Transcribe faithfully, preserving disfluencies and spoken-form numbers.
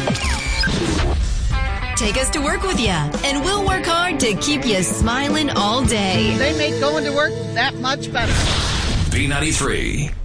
Take us to work with you, and we'll work hard to keep you smiling all day. They make going to work that much better. B ninety-three.